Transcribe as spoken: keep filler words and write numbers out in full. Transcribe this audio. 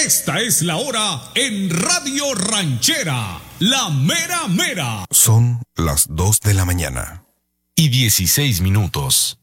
Esta es la hora en Radio Ranchera, la mera mera. Son las dos de la mañana. Y dieciséis minutos.